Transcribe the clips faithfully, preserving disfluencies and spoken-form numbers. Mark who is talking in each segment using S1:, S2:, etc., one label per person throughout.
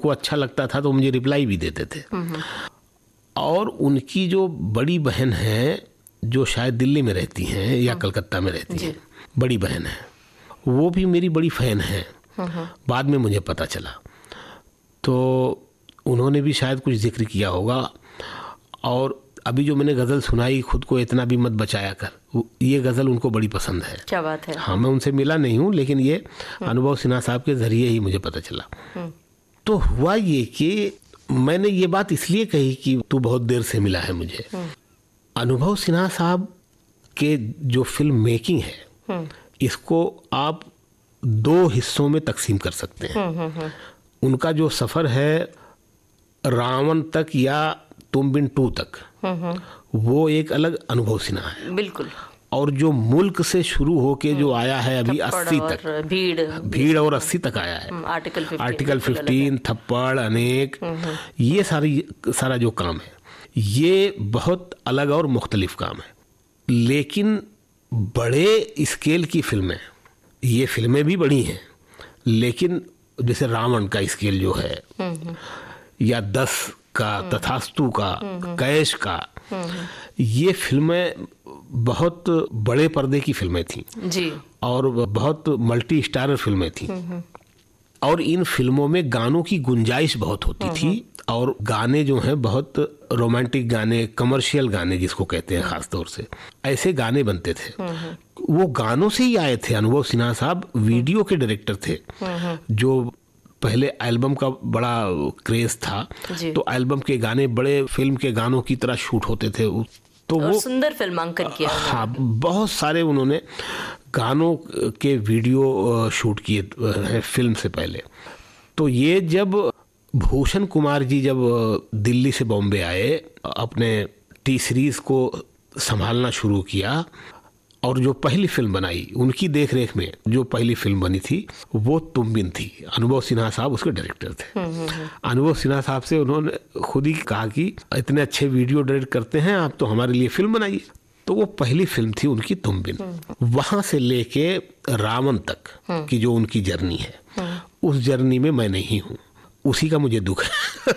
S1: उनको अच्छा लगता था तो मुझे रिप्लाई भी देते थे। और उनकी जो बड़ी बहन है जो शायद दिल्ली में रहती हैं या कलकत्ता में रहती हैं, बड़ी बहन है, वो भी मेरी बड़ी फ़ैन है। बाद में मुझे पता चला तो उन्होंने भी शायद कुछ जिक्र किया होगा। और अभी जो मैंने गज़ल सुनाई, खुद को इतना भी मत बचाया कर, ये गज़ल उनको बड़ी पसंद है।
S2: क्या बात है।
S1: हाँ, मैं उनसे मिला नहीं हूँ, लेकिन ये अनुभव सिन्हा साहब के ज़रिए ही मुझे पता चला। तो हुआ ये कि मैंने ये बात इसलिए कही कि तू बहुत देर से मिला है मुझे। अनुभव सिन्हा साहब के जो फिल्म मेकिंग है, इसको आप दो हिस्सों में तकसीम कर सकते हैं। उनका जो सफ़र है रावण तक या तुम बिन टू तक, वो एक अलग अनुभव सिन्हा है।
S2: बिल्कुल।
S1: और जो मुल्क से शुरू होके जो आया है अभी अस्सी तक,
S2: भीड़
S1: भीड़ और अस्सी तक आया है,
S2: आर्टिकल फिफ्टीन,
S1: आर्टिकल फिफ्टीन, थप्पड़, अनेक, ये सारी सारा जो काम है ये बहुत अलग और मुख्तलिफ काम है। लेकिन बड़े स्केल की फिल्में, ये फिल्में भी बड़ी हैं, लेकिन जैसे रावण का स्केल जो है, या दस का, तथास्तु का, कैश का, ये फिल्में बहुत बड़े पर्दे की फिल्में थीं जी, और बहुत मल्टी स्टारर फिल्में थीं। और इन फिल्मों में गानों की गुंजाइश बहुत होती थी, और गाने जो हैं बहुत रोमांटिक गाने, कमर्शियल गाने जिसको कहते हैं खास तौर से, ऐसे गाने बनते थे। वो गानों से ही आए थे। अनुभव सिन्हा साहब वीडियो के डायरेक्टर थे, जो पहले एल्बम का बड़ा क्रेज था, तो एल्बम के गाने बड़े फिल्म के गानों की तरह शूट होते थे। तो वो
S2: सुंदर फिल्मांकन किया।
S1: हाँ, बहुत सारे उन्होंने गानों के वीडियो शूट किए हैं फिल्म से पहले। तो ये जब भूषण कुमार जी जब दिल्ली से बॉम्बे आए, अपने टी सीरीज़ को संभालना शुरू किया, और जो पहली फिल्म बनाई उनकी देख रेख में, जो पहली फिल्म बनी थी वो तुम बिन थी। अनुभव सिन्हा साहब उसके डायरेक्टर थे। अनुभव सिन्हा साहब से उन्होंने खुद ही कहा कि इतने अच्छे वीडियो डायरेक्ट करते हैं आप, तो हमारे लिए फिल्म बनाइए। तो वो पहली फिल्म थी उनकी तुम बिन। वहां से लेके रावण तक की जो उनकी जर्नी है, उस जर्नी में मैं नहीं हूँ, उसी का मुझे दुख है।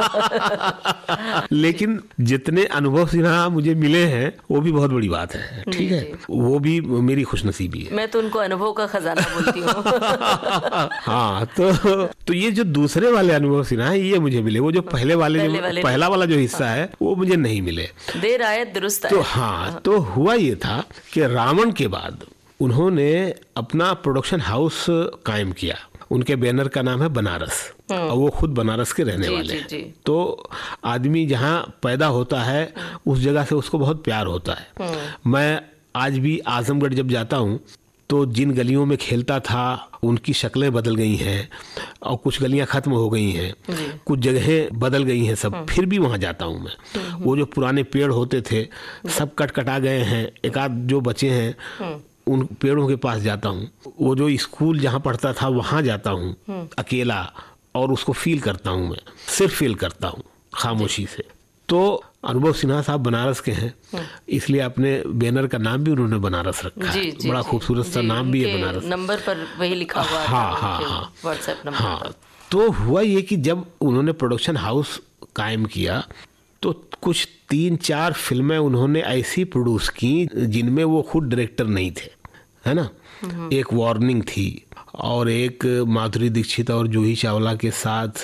S1: लेकिन जितने अनुभव सिन्हा मुझे मिले हैं वो भी बहुत बड़ी बात है। ठीक है, वो भी मेरी खुशनसीबी है।
S2: मैं तो उनको अनुभव का खजाना बोलती हूँ।
S1: हाँ, तो तो ये जो दूसरे वाले अनुभव सिन्हा है ये मुझे मिले। वो जो पहले वाले,
S2: पहले
S1: जो
S2: वाले
S1: पहला वाला जो हिस्सा है वो मुझे नहीं मिले।
S2: देर आए दुरुस्त आए।
S1: तो हाँ, तो हुआ ये था कि रावण के बाद उन्होंने अपना प्रोडक्शन हाउस कायम किया। उनके बैनर का नाम है बनारस, और वो खुद बनारस के रहने
S2: जी,
S1: वाले
S2: जी,
S1: हैं।
S2: जी।
S1: तो आदमी जहाँ पैदा होता है उस जगह से उसको बहुत प्यार होता है। मैं आज भी आजमगढ़ जब जाता हूँ तो जिन गलियों में खेलता था उनकी शक्लें बदल गई हैं, और कुछ गलियां खत्म हो गई हैं, कुछ जगहें बदल गई हैं सब, फिर भी वहाँ जाता हूँ मैं। वो जो पुराने पेड़ होते थे सब कट कटा गए हैं, एक आध जो बचे हैं उन पेड़ों के पास जाता हूँ। वो जो स्कूल जहाँ पढ़ता था वहाँ जाता हूँ अकेला, और उसको फील करता हूँ, मैं सिर्फ फील करता हूँ खामोशी से। तो अनुभव सिन्हा साहब बनारस के हैं, इसलिए अपने बैनर का नाम भी उन्होंने बनारस रखा
S2: जी,
S1: है।
S2: जी,
S1: बड़ा
S2: जी,
S1: खूबसूरत सा नाम भी है बनारस।
S2: नंबर पर वही लिखा हुआ
S1: हाँ हाँ हाँ
S2: व्हाट्सएप नंबर
S1: हाँ
S2: पर।
S1: तो हुआ ये कि जब उन्होंने प्रोडक्शन हाउस कायम किया तो कुछ तीन चार फिल्में उन्होंने ऐसी प्रोड्यूस की जिनमें वो खुद डायरेक्टर नहीं थे, है ना। एक वार्निंग थी, और एक माधुरी दीक्षित और जूही चावला के साथ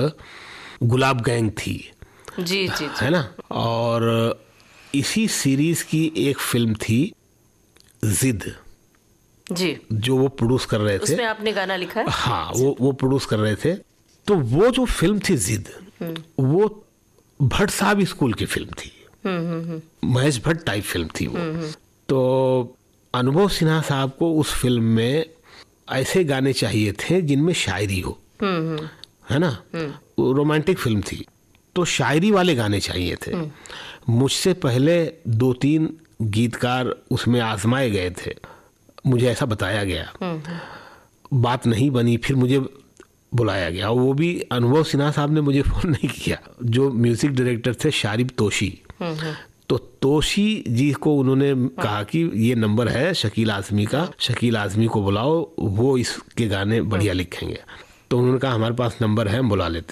S1: गुलाब गैंग थी,
S2: जी जी, जी।
S1: है ना। और इसी सीरीज की एक फिल्म थी जिद,
S2: जी,
S1: जो वो प्रोड्यूस कर रहे थे।
S2: उसमें आपने गाना लिखा है?
S1: हाँ, वो वो प्रोड्यूस कर रहे थे। तो वो जो फिल्म थी जिद, वो भट्ट साहब स्कूल की फिल्म थी, महेश भट्ट टाइप फिल्म थी वो। तो अनुभव सिन्हा साहब को उस फिल्म में ऐसे गाने चाहिए थे जिनमें शायरी हो, है ना। रोमांटिक फिल्म थी तो शायरी वाले गाने चाहिए थे। मुझसे पहले दो तीन गीतकार उसमें आजमाए गए थे, मुझे ऐसा बताया गया, बात नहीं बनी। फिर मुझे बुलाया गया, वो भी अनुभव सिन्हा साहब ने मुझे फोन नहीं किया। जो म्यूजिक डायरेक्टर थे शारिब तोशी, तो तोशी जी को उन्होंने कहा कि ये नंबर है शकील आजमी का, शकील आजमी को बुलाओ, वो इसके गाने बढ़िया लिखेंगे। तो उन्होंने कहा हमारे पास नंबर है, हम बुला लेते